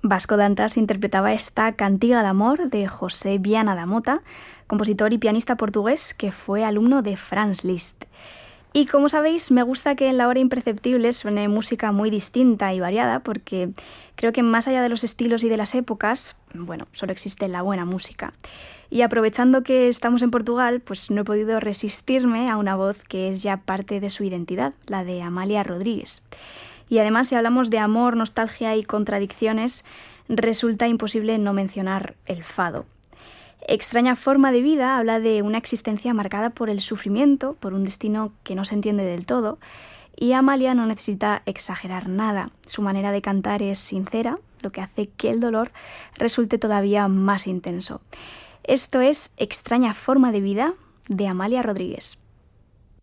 Vasco Dantas interpretaba esta cantiga de amor de José Viana da Mota, compositor y pianista portugués que fue alumno de Franz Liszt. Y como sabéis, me gusta que en La Hora Imperceptible suene música muy distinta y variada, porque creo que más allá de los estilos y de las épocas, bueno, solo existe la buena música. Y aprovechando que estamos en Portugal, pues no he podido resistirme a una voz que es ya parte de su identidad, la de Amália Rodríguez. Y además, si hablamos de amor, nostalgia y contradicciones, resulta imposible no mencionar el fado. Extraña forma de vida habla de una existencia marcada por el sufrimiento, por un destino que no se entiende del todo, y Amália no necesita exagerar nada. Su manera de cantar es sincera, lo que hace que el dolor resulte todavía más intenso. Esto es Extraña forma de vida de Amália Rodríguez.